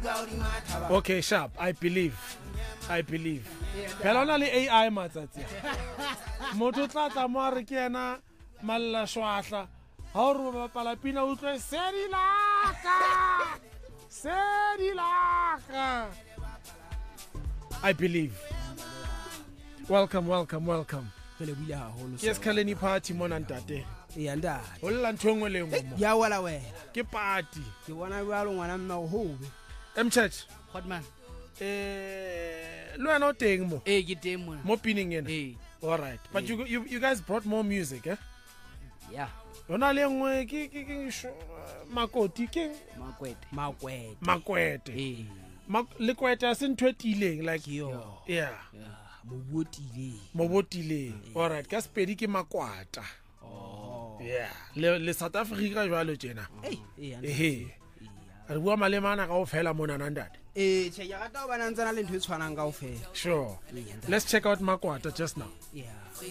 Okay, sharp. I believe. Phela ona le AI matsatsi. Motho tla tla mo re ke ena malla shwahla. Ha o re ba bapala pina o tlwe Sedilaka. I believe. Welcome. Phele bile haholo. Ke skhaleni party mona ntate. Ya nda. O lla nthongwe le ngwe mo. Ya wala wena. Ke party. Ke bona bjalo ngwana mme o hobe. Church. Hotman. Lo ena o teng mo. Ke teng mo. Mo pining ena. All right. But you guys brought more music, eh? Yeah. Ona le ngwe ke makoti ke Makwete. Lekwete a se ntho e tileng like yo. Yeah. Mobotileng. All right. Ka sepedi ke Makwata. Oh. Yeah. Le South Africa jwalo tjena. Re bua malemana ka o fela mona nandade. Che ya rata o bana ntsana le ntho e tshwanang ka o fela. Sure. Let's check out Makwata just now. Yeah.